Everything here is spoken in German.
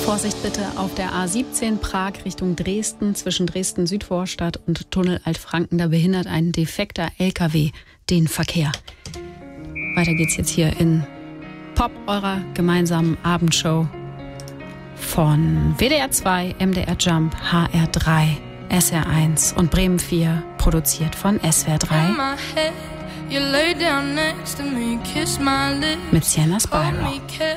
Vorsicht bitte auf der A17 Prag Richtung Dresden, zwischen Dresden-Südvorstadt und Tunnel Altfranken. Da behindert ein defekter LKW den Verkehr. Weiter geht's jetzt hier in Pop, eurer gemeinsamen Abendshow von WDR 2, MDR Jump, HR 3, SR 1 und Bremen 4, produziert von SWR 3 mit Sienna Spyro.